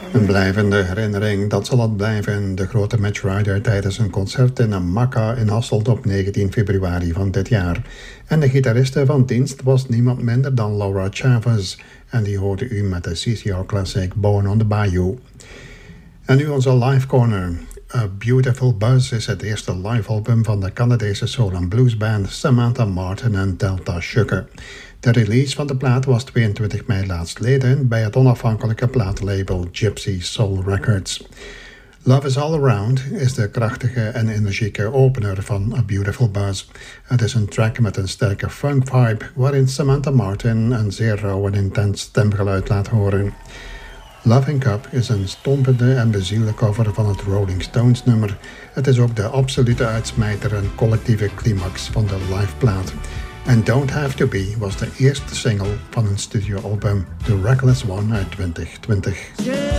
Een blijvende herinnering, dat zal het blijven. De grote Mitch Ryder tijdens een concert in een Macca in Hasselt op 19 februari van dit jaar. En de gitariste van dienst was niemand minder dan Laura Chavez. En die hoorde u met de CCR classic Born on the Bayou. En nu onze live corner. A Beautiful Buzz is het eerste live album van de Canadese soul and blues band Samantha Martin en Delta Sugar. De release van de plaat was 22 mei laatstleden bij het onafhankelijke plaatlabel Gypsy Soul Records. Love is All Around is de krachtige en energieke opener van A Beautiful Buzz. Het is een track met een sterke funk vibe waarin Samantha Martin een zeer rauw en intens stemgeluid laat horen. Loving Cup is een stompende en bezielde cover van het Rolling Stones nummer. Het is ook de absolute uitsmijter en collectieve climax van de liveplaat. En Don't Have To Be was de eerste single van een studioalbum, The Reckless One uit 2020.